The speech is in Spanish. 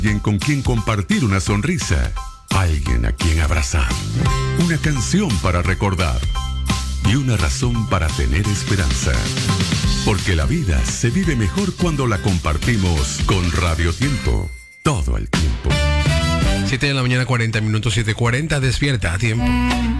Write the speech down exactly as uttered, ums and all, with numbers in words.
Alguien con quien compartir una sonrisa, alguien a quien abrazar, una canción para recordar y una razón para tener esperanza. Porque la vida se vive mejor cuando la compartimos con Radio Tiempo, todo el tiempo. siete de la mañana, cuarenta minutos, siete cuarenta, despierta a tiempo.